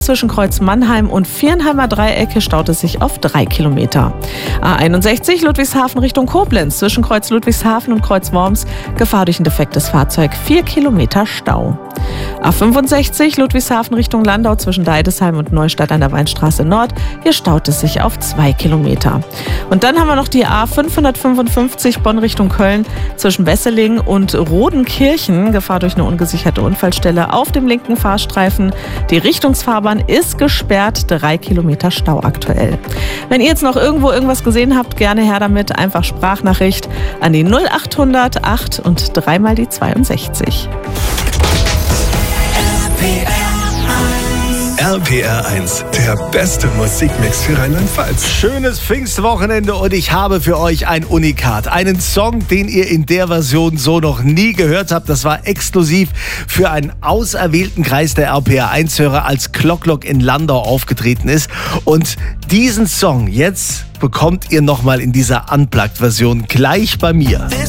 Zwischen Kreuz Mannheim und Viernheimer Dreieck staut es sich auf 3 Kilometer. A61 Ludwigshafen Richtung Koblenz. Zwischen Kreuz Ludwigshafen und Kreuz Worms Gefahr durch ein defektes Fahrzeug. 4 Kilometer Stau. A65 Ludwigshafen Richtung Landau zwischen Deidesheim und Neustadt an der Weinstraße Nord. Hier staut es sich auf 2 Kilometer. Und dann haben wir noch die A555 Bonn Richtung Köln zwischen Wesseling und Rodenkirchen. Gefahr durch eine ungesicherte Unfallstelle auf dem linken Fahrstreifen. Die Richtungsfahrbahn ist gesperrt, 3 Kilometer Stau aktuell. Wenn ihr jetzt noch irgendwo irgendwas gesehen habt, gerne her damit. Einfach Sprachnachricht an die 0800 8 und 3 mal die 62. RPR 1, der beste Musikmix für Rheinland-Pfalz. Schönes Pfingstwochenende und ich habe für euch ein Unikat. Einen Song, den ihr in der Version so noch nie gehört habt. Das war exklusiv für einen auserwählten Kreis der RPR 1-Hörer, als Klock in Landau aufgetreten ist. Und diesen Song jetzt bekommt ihr nochmal in dieser Unplugged-Version gleich bei mir.